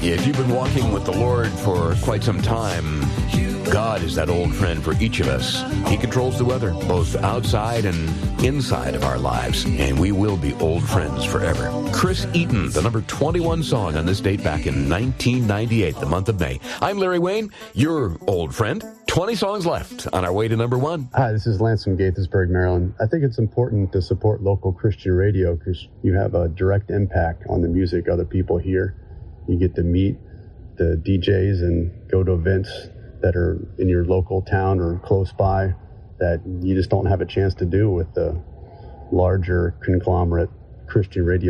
If you've been walking with the Lord for quite some time, God is that old friend for each of us. He controls the weather, both outside and inside of our lives, and we will be old friends forever. Chris Eaton, the number 21 song on this date back in 1998, the month of May. I'm Larry Wayne, your old friend. 20 songs left on our way to number one. Hi, this is Lance from Gaithersburg, Maryland. I think it's important to support local Christian radio because you have a direct impact on the music other people hear. You get to meet the DJs and go to events that are in your local town or close by that you just don't have a chance to do with the larger conglomerate Christian radio